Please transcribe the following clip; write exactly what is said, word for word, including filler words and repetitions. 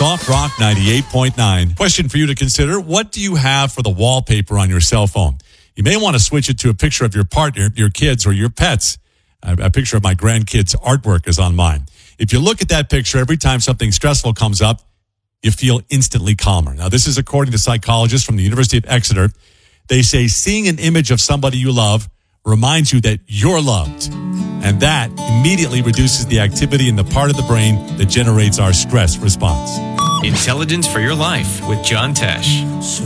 Soft Rock ninety-eight point nine. Question for you to consider. What do you have for the wallpaper on your cell phone? You may want to switch it to a picture of your partner, your kids, or your pets. A, a picture of my grandkids' artwork is on mine. If you look at that picture, every time something stressful comes up, you feel instantly calmer. Now, this is according to psychologists from the University of Exeter. They say seeing an image of somebody you love reminds you that you're loved. And that immediately reduces the activity in the part of the brain that generates our stress response. Intelligence for your life with John Tesh.